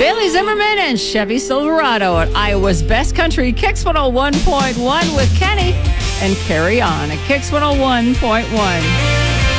Bailey Zimmerman and Chevy Silverado at Iowa's Best Country, Kicks 101.1 with Kenny and Carry On at Kicks 101.1.